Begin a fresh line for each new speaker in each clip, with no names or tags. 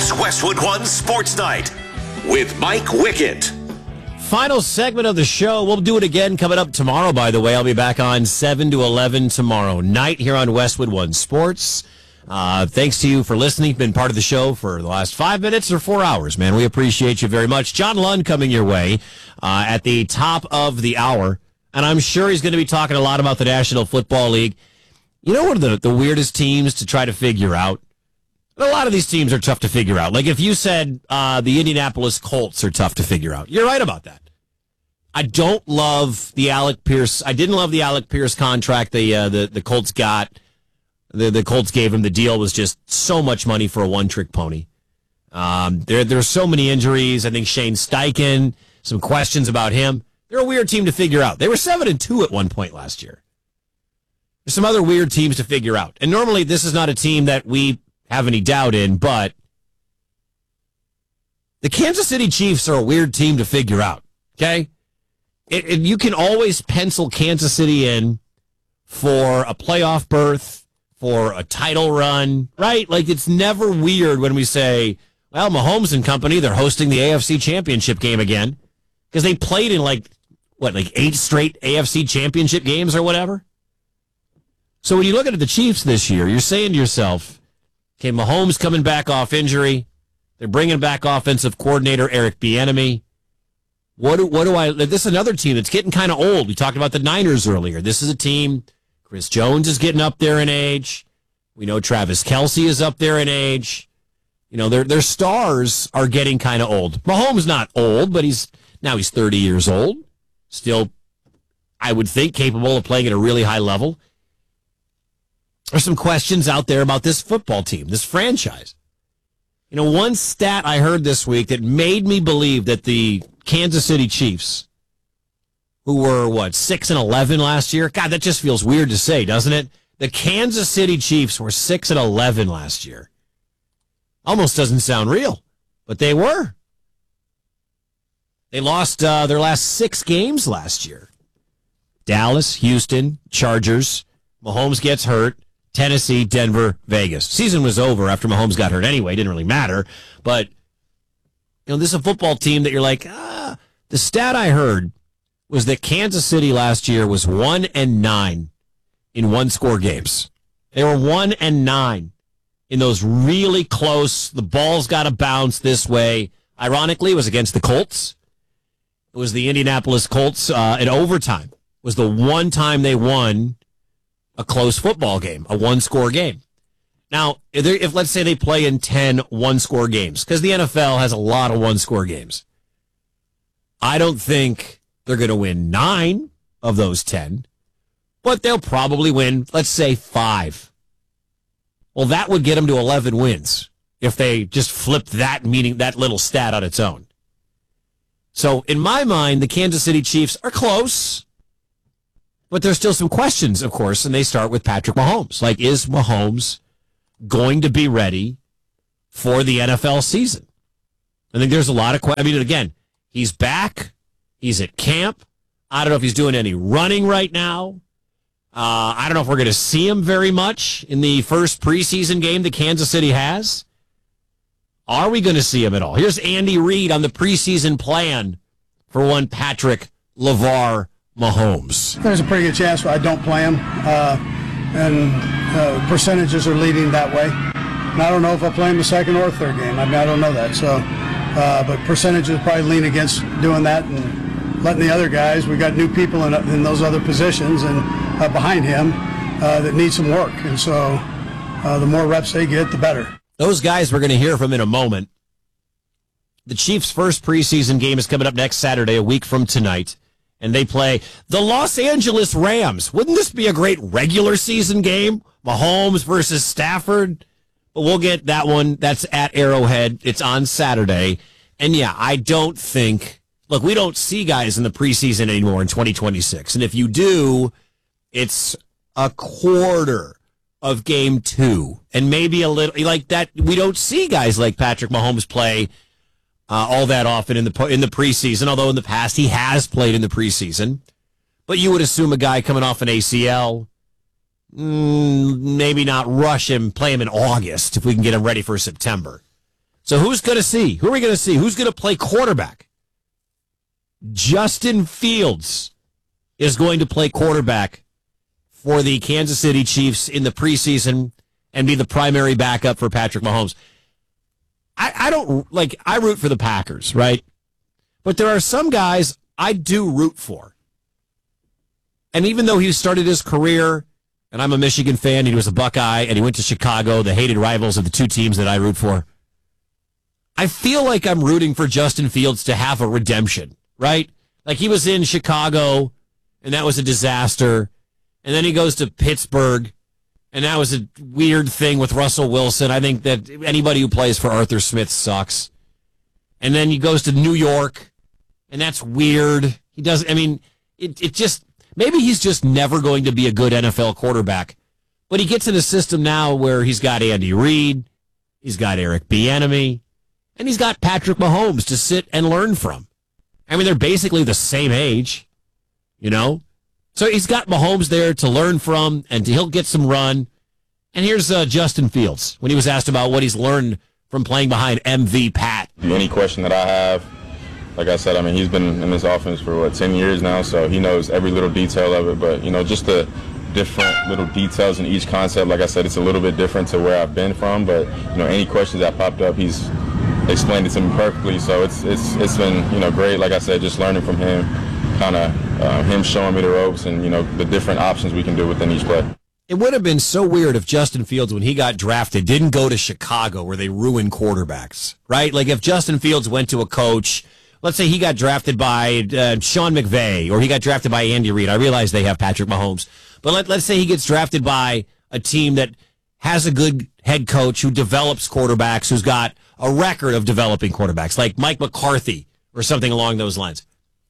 It's Westwood One Sports Night with Mike Wickett.
Final segment of the show. We'll do it again coming up tomorrow, by the way. I'll be back on 7 to 11 tomorrow night here on Westwood One Sports. Thanks to you for listening. Been part of the show for the last 5 minutes or 4 hours, man. We appreciate you very much. John Lund coming your way at the top of the hour. And I'm sure he's going to be talking a lot about the National Football League. You know, one of the weirdest teams to try to figure out? A lot of these teams are tough to figure out. Like if you said the Indianapolis Colts are tough to figure out. You're right about that. I don't love the Alec Pierce. I didn't love the Alec Pierce contract the Colts got. The Colts gave him. The deal was just so much money for a one-trick pony. There's so many injuries. I think Shane Steichen, some questions about him. They're a weird team to figure out. They were 7-2 at one point last year. There's some other weird teams to figure out. And normally this is not a team that we have any doubt in, but the Kansas City Chiefs are a weird team to figure out, okay? You can always pencil Kansas City in for a playoff berth, for a title run, right? Like, it's never weird when we say, well, Mahomes and company, they're hosting the AFC Championship game again, because they played in, like 8 straight AFC Championship games or whatever? So when you look at the Chiefs this year, you're saying to yourself, okay, Mahomes coming back off injury. They're bringing back offensive coordinator Eric Bieniemy. This is another team that's getting kind of old. We talked about the Niners earlier. This is a team, Chris Jones is getting up there in age. We know Travis Kelce is up there in age. You know, their stars are getting kind of old. Mahomes not old, but he's 30 years old. Still, I would think, capable of playing at a really high level. There's some questions out there about this football team, this franchise. You know, one stat I heard this week that made me believe that the Kansas City Chiefs, who were, 6-11 last year? God, that just feels weird to say, doesn't it? The Kansas City Chiefs were 6-11 last year. Almost doesn't sound real, but they were. They lost their last 6 games last year. Dallas, Houston, Chargers, Mahomes gets hurt. Tennessee, Denver, Vegas. Season was over after Mahomes got hurt anyway. It didn't really matter. But, this is a football team that you're like, the stat I heard was that Kansas City last year was 1-9 in one-score games. They were 1-9 in those really close, the ball's got to bounce this way. Ironically, it was against the Colts. It was the Indianapolis Colts in overtime. It was the one time they won a close football game, a one-score game. Now, if let's say they play in 10 one-score games, because the NFL has a lot of one-score games, I don't think they're going to win 9 of those 10, but they'll probably win, let's say, 5. Well, that would get them to 11 wins if they just flipped that little stat on its own. So, in my mind, the Kansas City Chiefs are close. But there's still some questions, of course, and they start with Patrick Mahomes. Like, is Mahomes going to be ready for the NFL season? I think there's a lot of questions. I mean, again, he's back. He's at camp. I don't know if he's doing any running right now. I don't know if we're going to see him very much in the first preseason game that Kansas City has. Are we going to see him at all? Here's Andy Reid on the preseason plan for one Patrick LeVar Mahomes.
There's a pretty good chance I don't play him, and percentages are leading that way. And I don't know if I'll play him the second or third game. I mean, I don't know that. So, but percentages probably lean against doing that and letting the other guys. We got new people in those other positions and behind him that need some work. And so, the more reps they get, the better.
Those guys we're going to hear from in a moment. The Chiefs' first preseason game is coming up next Saturday, a week from tonight. And they play the Los Angeles Rams. Wouldn't this be a great regular season game? Mahomes versus Stafford. But we'll get that one. That's at Arrowhead. It's on Saturday. And yeah, I don't think, look, we don't see guys in the preseason anymore in 2026. And if you do, it's a quarter of game 2. And maybe a little like that. We don't see guys like Patrick Mahomes play all that often in the preseason, although in the past he has played in the preseason. But you would assume a guy coming off an ACL, maybe not rush him, play him in August if we can get him ready for September. So who's going to see? Who are we going to see? Who's going to play quarterback? Justin Fields is going to play quarterback for the Kansas City Chiefs in the preseason and be the primary backup for Patrick Mahomes. I root for the Packers, right? But there are some guys I do root for. And even though he started his career, and I'm a Michigan fan, he was a Buckeye, and he went to Chicago, the hated rivals of the two teams that I root for, I feel like I'm rooting for Justin Fields to have a redemption, right? Like he was in Chicago, and that was a disaster. And then he goes to Pittsburgh, and that was a weird thing with Russell Wilson. I think that anybody who plays for Arthur Smith sucks. And then he goes to New York, and that's weird. He doesn't, I mean, it just, maybe he's just never going to be a good NFL quarterback. But he gets in a system now where he's got Andy Reid, he's got Eric Bieniemy, and he's got Patrick Mahomes to sit and learn from. I mean, they're basically the same age, you know? So he's got Mahomes there to learn from, and he'll get some run. And here's Justin Fields, when he was asked about what he's learned from playing behind MV Pat.
Any question that I have, like I said, I mean, he's been in this offense for, 10 years now, so he knows every little detail of it. But, just the different little details in each concept, like I said, it's a little bit different to where I've been from. But, any questions that popped up, he's explained it to me perfectly. So it's been, great, like I said, just learning from him, kind of him showing me the ropes and, the different options we can do within each play.
It would have been so weird if Justin Fields, when he got drafted, didn't go to Chicago where they ruin quarterbacks, right? Like if Justin Fields went to a coach, let's say he got drafted by Sean McVay or he got drafted by Andy Reid. I realize they have Patrick Mahomes. But let's say he gets drafted by a team that has a good head coach who develops quarterbacks, who's got a record of developing quarterbacks, like Mike McCarthy or something along those lines.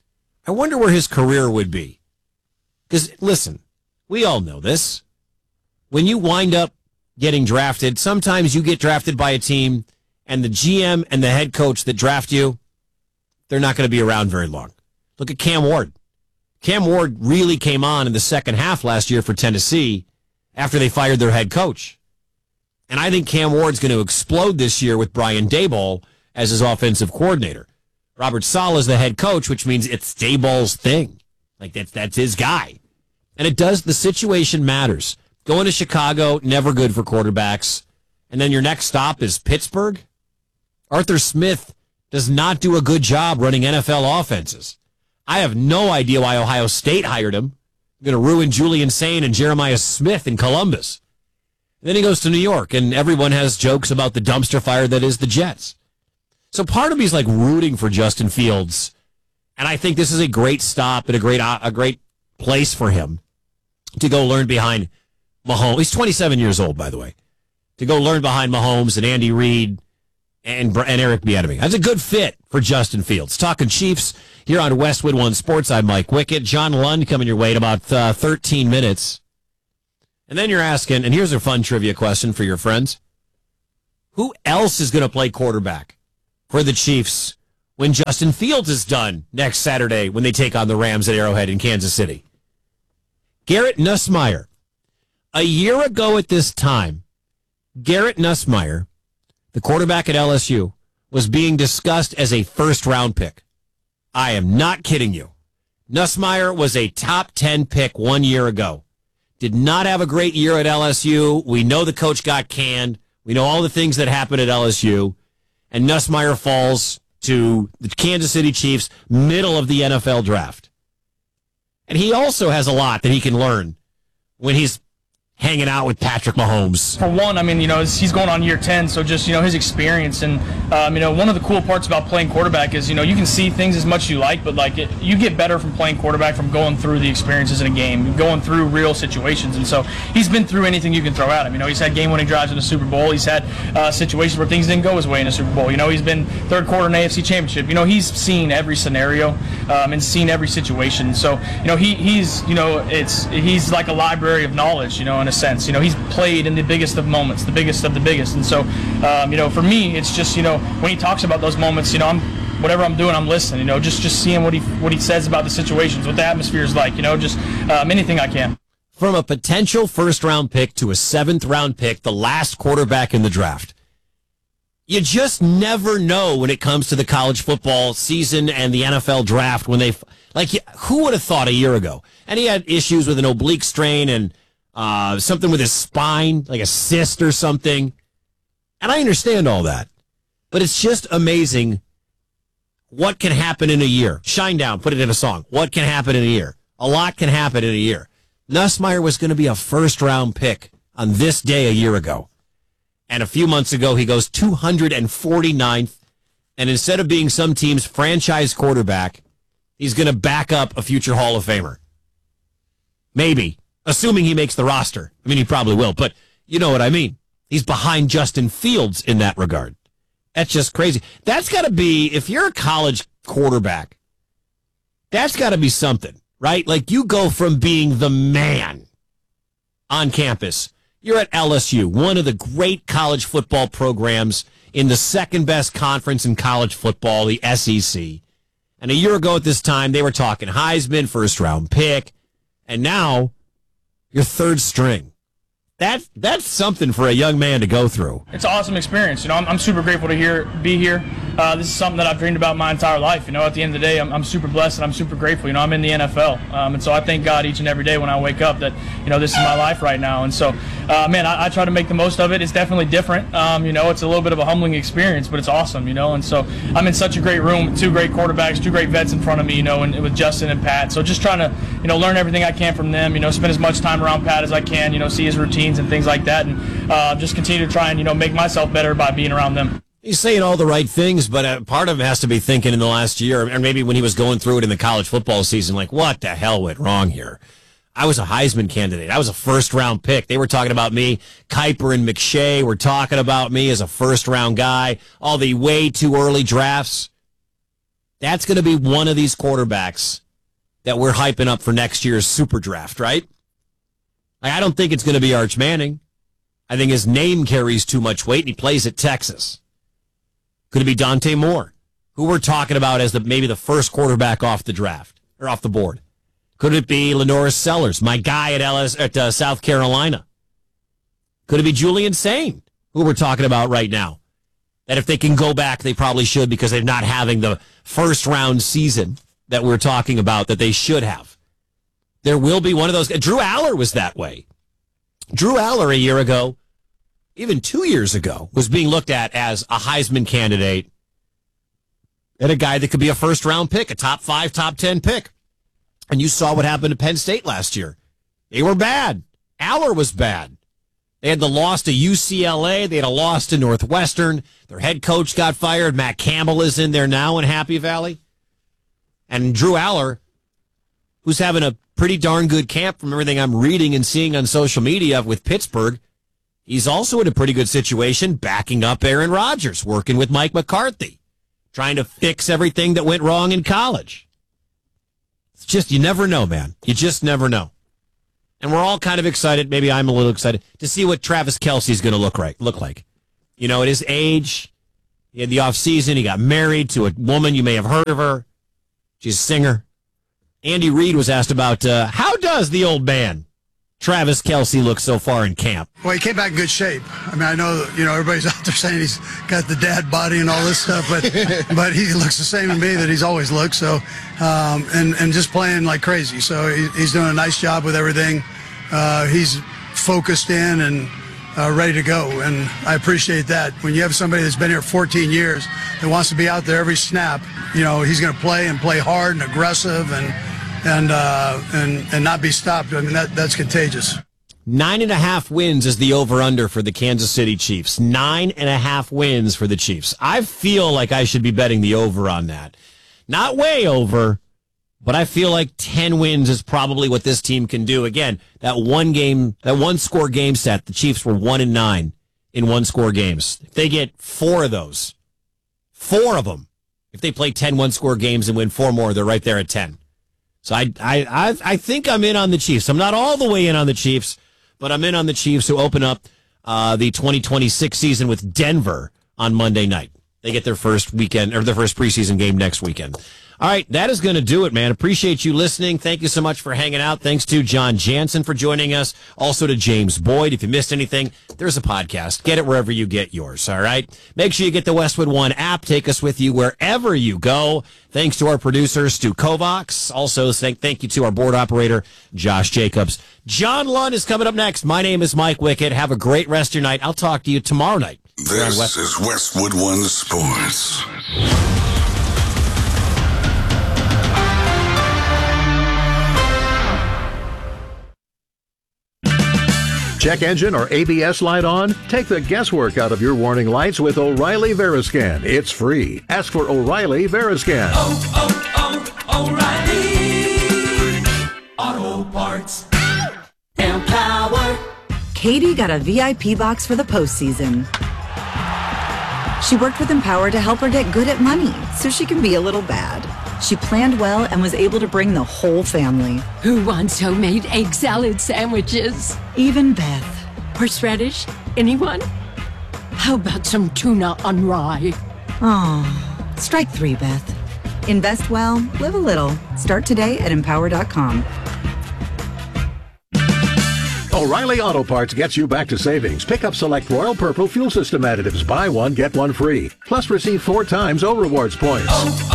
I wonder where his career would be. Because, listen, we all know this. When you wind up getting drafted, sometimes you get drafted by a team and the GM and the head coach that draft you, they're not going to be around very long. Look at Cam Ward. Cam Ward really came on in the second half last year for Tennessee after they fired their head coach. And I think Cam Ward's going to explode this year with Brian Daboll as his offensive coordinator. Robert Saleh is the head coach, which means it's Daboll's thing. Like that's his guy. And the situation matters. Going to Chicago, never good for quarterbacks. And then your next stop is Pittsburgh. Arthur Smith does not do a good job running NFL offenses. I have no idea why Ohio State hired him. I'm going to ruin Julian Sain and Jeremiah Smith in Columbus. And then he goes to New York, and everyone has jokes about the dumpster fire that is the Jets. So part of me is like rooting for Justin Fields, and I think this is a great stop and a great place for him to go learn behind Mahomes. He's 27 years old, by the way. To go learn behind Mahomes and Andy Reid and Eric Bieniemy. That's a good fit for Justin Fields. Talking Chiefs here on Westwood One Sports. I'm Mike Wickett. John Lund coming your way in about 13 minutes. And then you're asking, and here's a fun trivia question for your friends. Who else is going to play quarterback for the Chiefs when Justin Fields is done next Saturday when they take on the Rams at Arrowhead in Kansas City? Garrett Nussmeier. A year ago at this time, Garrett Nussmeier, the quarterback at LSU, was being discussed as a first-round pick. I am not kidding you. Nussmeier was a top 10 pick 1 year ago. Did not have a great year at LSU. We know the coach got canned. We know all the things that happened at LSU. And Nussmeier falls to the Kansas City Chiefs, middle of the NFL draft. And he also has a lot that he can learn when he's hanging out with Patrick Mahomes.
For one, I mean, he's going on year 10, so just, his experience. And, one of the cool parts about playing quarterback is, you can see things as much as you like, but, you get better from playing quarterback from going through the experiences in a game, going through real situations. And so he's been through anything you can throw at him. He's had game-winning drives in the Super Bowl. He's had situations where things didn't go his way in the Super Bowl. He's been third quarter in the AFC Championship. He's seen every scenario and seen every situation. So, he's like a library of knowledge, in a sense. He's played in the biggest of moments, the biggest of the biggest. And so, for me, it's just, when he talks about those moments, whatever I'm doing, I'm listening, just seeing what he says about the situations, what the atmosphere is like, just anything I can.
From a potential first-round pick to a seventh-round pick, the last quarterback in the draft. You just never know when it comes to the college football season and the NFL draft when they, like, who would have thought a year ago? And he had issues with an oblique strain and something with his spine, like a cyst or something. And I understand all that. But it's just amazing what can happen in a year. Shinedown, put it in a song. What can happen in a year? A lot can happen in a year. Nussmeier was going to be a first-round pick on this day a year ago. And a few months ago, he goes 249th. And instead of being some team's franchise quarterback, he's going to back up a future Hall of Famer. Maybe. Assuming he makes the roster. I mean, he probably will, but you know what I mean. He's behind Justin Fields in that regard. That's just crazy. That's got to be, if you're a college quarterback, that's got to be something, right? Like, you go from being the man on campus. You're at LSU, one of the great college football programs in the second best conference in college football, the SEC. And a year ago at this time, they were talking Heisman, first-round pick, and now you're third string. That's something for a young man to go through.
It's an awesome experience. You know, I'm super grateful to be here. This is something that I've dreamed about my entire life. You know, at the end of the day, I'm super blessed and I'm super grateful. You know, I'm in the NFL, and so I thank God each and every day when I wake up that, you know, this is my life right now. And so, man, I try to make the most of it. It's definitely different. You know, it's a little bit of a humbling experience, but it's awesome. You know, and so I'm in such a great room with two great quarterbacks, two great vets in front of me. You know, and with Justin and Pat. So just trying to, you know, learn everything I can from them. You know, spend as much time around Pat as I can. You know, see his routines and things like that. And just continue to try and, you know, make myself better by being around them.
He's saying all the right things, but part of him has to be thinking in the last year, or maybe when he was going through it in the college football season, like, what the hell went wrong here? I was a Heisman candidate. I was a first-round pick. They were talking about me. Kiper and McShay were talking about me as a first-round guy. All the way too early drafts. That's going to be one of these quarterbacks that we're hyping up for next year's super draft, right? Like, I don't think it's going to be Arch Manning. I think his name carries too much weight, and he plays at Texas. Could it be Dante Moore, who we're talking about as maybe the first quarterback off the draft or off the board? Could it be Lenoris Sellers, my guy at South Carolina? Could it be Julian Sain, who we're talking about right now? That if they can go back, they probably should because they're not having the first round season that we're talking about that they should have. There will be one of those. Drew Aller was that way. Drew Aller a year ago, even 2 years ago, was being looked at as a Heisman candidate and a guy that could be a first-round pick, a top 5, top 10 pick. And you saw what happened to Penn State last year. They were bad. Aller was bad. They had the loss to UCLA. They had a loss to Northwestern. Their head coach got fired. Matt Campbell is in there now in Happy Valley. And Drew Aller, who's having a pretty darn good camp from everything I'm reading and seeing on social media with Pittsburgh, he's also in a pretty good situation backing up Aaron Rodgers, working with Mike McCarthy, trying to fix everything that went wrong in college. It's just, you never know, man. You just never know. And we're all kind of excited, maybe I'm a little excited, to see what Travis Kelce's going to look like. You know, at his age, he had the offseason, he got married to a woman, you may have heard of her. She's a singer. Andy Reid was asked about how does the old man, Travis Kelce, look so far in camp?
Well, he came back in good shape. I mean, I know, you know, everybody's out there saying he's got the dad body and all this stuff, but but he looks the same to me that he's always looked. So, and just playing like crazy. So he's doing a nice job with everything. He's focused in and ready to go, and I appreciate that. When you have somebody that's been here 14 years that wants to be out there every snap, you know, he's going to play and play hard and aggressive and not be stopped. I mean, that's contagious.
9.5 wins is the over-under for the Kansas City Chiefs. 9.5 wins for the Chiefs. I feel like I should be betting the over on that. Not way over, but I feel like 10 wins is probably what this team can do. Again, that one score game set, the Chiefs were 1-9 in one score games. If they get 4 of those, 4 of them, if they play 10 one-score games and win 4 more, they're right there at 10. So I think I'm in on the Chiefs. I'm not all the way in on the Chiefs, but I'm in on the Chiefs who open up the 2026 season with Denver on Monday night. they get their first weekend or their first preseason game next weekend. All right, that is going to do it, man. Appreciate you listening. Thank you so much for hanging out. Thanks to John Jansen for joining us. Also to James Boyd. If you missed anything, there's a podcast. Get it wherever you get yours, all right? Make sure you get the Westwood One app. Take us with you wherever you go. Thanks to our producer, Stu Kovacs. Also, thank you to our board operator, Josh Jacobs. John Lund is coming up next. My name is Mike Wickett. Have a great rest of your night. I'll talk to you tomorrow night.
This is Westwood One Sports.
Check engine or ABS light on? Take the guesswork out of your warning lights with O'Reilly Veriscan. It's free. Ask for O'Reilly Veriscan.
O'Reilly Auto Parts. Empower.
Katie got a VIP box for the postseason. She worked with Empower to help her get good at money so she can be a little bad. She planned well and was able to bring the whole family.
Who wants homemade egg salad sandwiches?
Even Beth.
Horseradish? Anyone? How about some tuna on rye?
Oh, strike 3, Beth. Invest well, live a little. Start today at Empower.com.
O'Reilly Auto Parts gets you back to savings. Pick up select Royal Purple fuel system additives. Buy one, get one free. Plus receive 4 times O-Rewards points.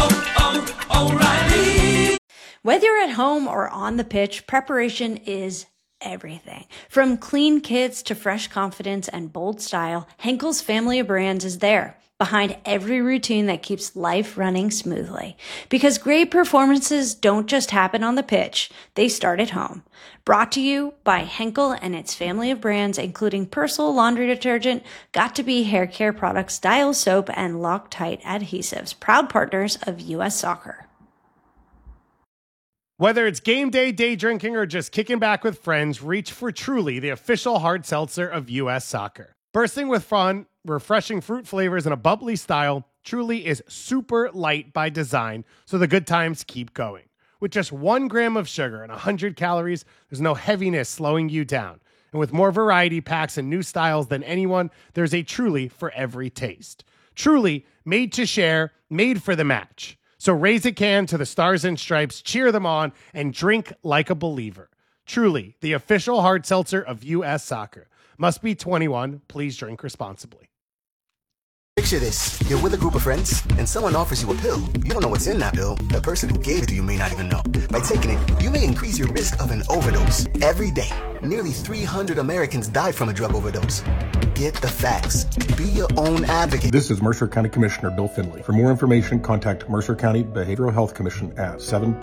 O'Reilly.
Whether you're at home or on the pitch, preparation is everything. From clean kits to fresh confidence and bold style, Henkel's family of brands is there, behind every routine that keeps life running smoothly. Because great performances don't just happen on the pitch, they start at home. Brought to you by Henkel and its family of brands, including Persil laundry detergent, Got2b hair care products, Dial soap, and Loctite adhesives, proud partners of U.S. Soccer.
Whether it's game day, day drinking, or just kicking back with friends, reach for Truly, the official hard seltzer of U.S. Soccer. Bursting with fun, refreshing fruit flavors, and a bubbly style, Truly is super light by design, so the good times keep going. With just 1 gram of sugar and 100 calories, there's no heaviness slowing you down. And with more variety packs and new styles than anyone, there's a Truly for every taste. Truly, made to share, made for the match. So raise a can to the Stars and Stripes, cheer them on, and drink like a believer. Truly, the official hard seltzer of U.S. Soccer. Must be 21. Please drink responsibly.
Picture this. You're with a group of friends, and someone offers you a pill. You don't know what's in that pill. The person who gave it to you may not even know. By taking it, you may increase your risk of an overdose. Every day, nearly 300 Americans die from a drug overdose. Get the facts. Be your own advocate.
This is Mercer County Commissioner Bill Finley. For more information, contact Mercer County Behavioral Health Commission at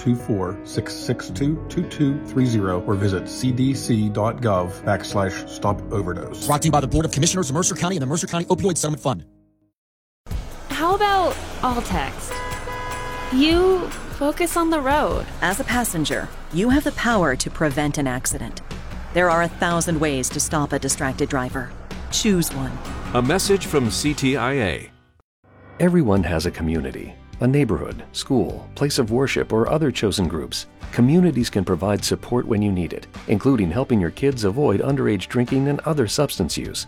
724-662-2230 or visit cdc.gov/stop overdose.
Brought to you by the Board of Commissioners of Mercer County and the Mercer County Opioid Settlement Fund.
How about all text? You focus on the road.
As a passenger, you have the power to prevent an accident. There are 1,000 ways to stop a distracted driver. Choose one.
A message from CTIA.
Everyone has a community, a neighborhood, school, place of worship, or other chosen groups. Communities can provide support when you need it, including helping your kids avoid underage drinking and other substance use.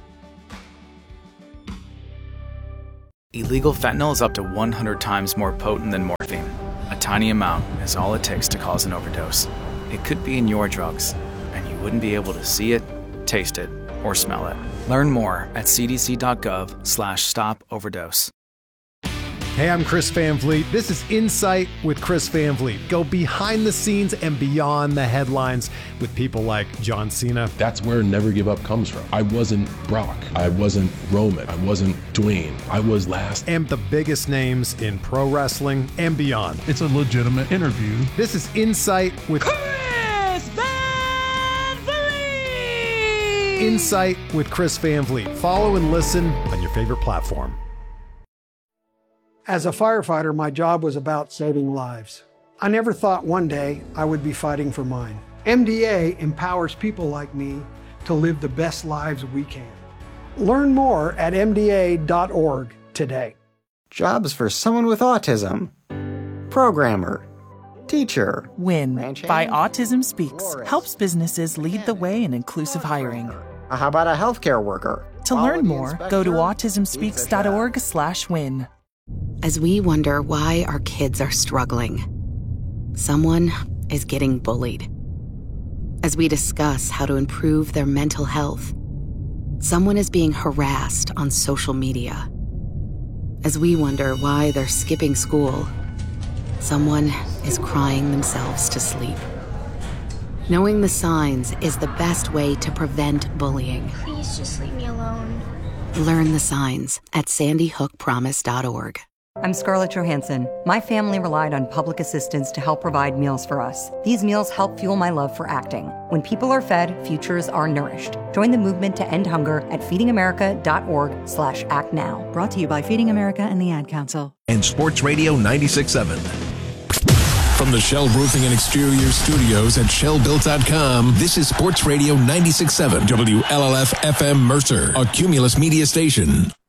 Illegal fentanyl is up to 100 times more potent than morphine. A tiny amount is all it takes to cause an overdose. It could be in your drugs, and you wouldn't be able to see it, taste it, or smell it. Learn more at cdc.gov/stop-overdose.
Hey, I'm Chris Van Vliet. This is Insight with Chris Van Vliet. Go behind the scenes and beyond the headlines with people like John Cena.
That's where Never Give Up comes from. I wasn't Brock. I wasn't Roman. I wasn't Dwayne. I was last.
And the biggest names in pro wrestling and beyond.
It's a legitimate interview.
This is Insight with
Chris Van Vliet.
Insight with Chris Van Vliet. Follow and listen on your favorite platform.
As a firefighter, my job was about saving lives. I never thought one day I would be fighting for mine. MDA empowers people like me to live the best lives we can. Learn more at MDA.org today.
Jobs for someone with autism. Programmer. Teacher.
WIN by Autism Speaks helps businesses lead the way in inclusive hiring.
How about a healthcare worker?
To learn more, go to autismspeaks.org/win.
As we wonder why our kids are struggling, someone is getting bullied. As we discuss how to improve their mental health, someone is being harassed on social media. As we wonder why they're skipping school, someone is crying themselves to sleep. Knowing the signs is the best way to prevent bullying.
Please just leave me alone.
Learn the signs at sandyhookpromise.org.
I'm Scarlett Johansson. My family relied on public assistance to help provide meals for us. These meals help fuel my love for acting. When people are fed, futures are nourished. Join the movement to end hunger at feedingamerica.org/actnow.
Brought to you by Feeding America and the Ad Council.
And Sports Radio 96.7. From the Shell Roofing and Exterior Studios at shellbuilt.com, this is Sports Radio 96.7 WLLF FM Mercer, a Cumulus Media station.